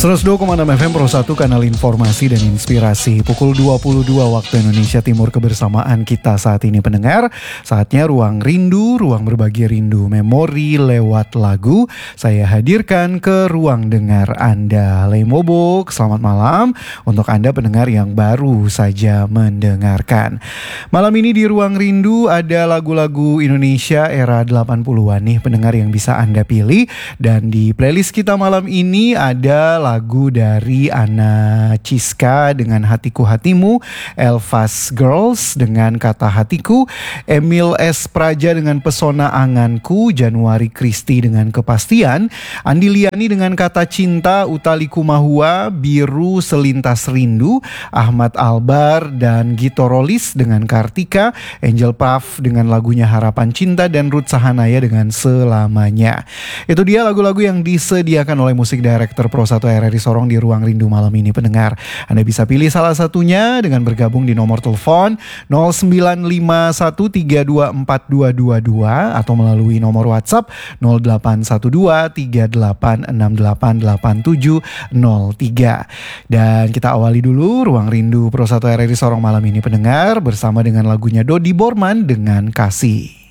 102,6 FM Pro 1 kanal informasi dan inspirasi. Pukul 22 waktu Indonesia Timur, kebersamaan kita saat ini pendengar. Saatnya Ruang Rindu, ruang berbagi rindu memori lewat lagu. Saya hadirkan ke ruang dengar Anda. Lemobok, selamat malam untuk Anda pendengar yang baru saja mendengarkan. Malam ini di Ruang Rindu ada lagu-lagu Indonesia era 80-an nih pendengar yang bisa Anda pilih. Dan di playlist kita malam ini ada lagu dari Ana Ciska dengan Hatiku Hatimu, Elvas Girls dengan Kata Hatiku, Emil S. Praja dengan Pesona Anganku, Januari Kristi dengan Kepastian, Andi Liani dengan Kata Cinta, Utali Kumahua, Biru Selintas Rindu, Ahmad Albar dan Gito Rolis dengan Kartika, Angel Puff dengan lagunya Harapan Cinta, dan Ruth Sahanaya dengan Selamanya. Itu dia lagu-lagu yang disediakan oleh musik director Pro 1 RRI Sorong di Ruang Rindu malam ini pendengar. Anda bisa pilih salah satunya dengan bergabung di nomor telepon 0951324222 atau melalui nomor WhatsApp 081238688703. Dan kita awali dulu Ruang Rindu Pro 1 RRI Sorong malam ini pendengar bersama dengan lagunya Dodi Borman dengan Kasih.